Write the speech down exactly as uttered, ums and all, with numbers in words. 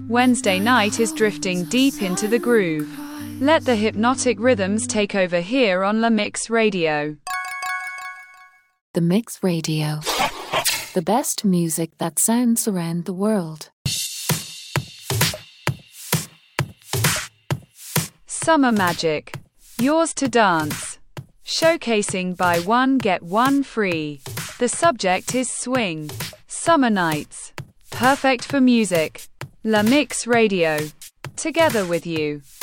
Wednesday night is drifting deep into the groove. Let the hypnotic rhythms take over here on La Mix Radio. The Mix Radio. The best music that sounds around the world. Summer Magic. Yours to dance. Showcasing buy one get one free. The subject is swing. Summer nights. Perfect for music. La Mix Radio. Together with you.